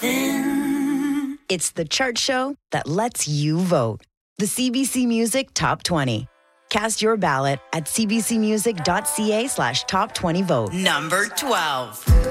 Then it's the chart show that lets you vote. The CBC Music Top 20. Cast your ballot at cbcmusic.ca/top20vote. Number 12.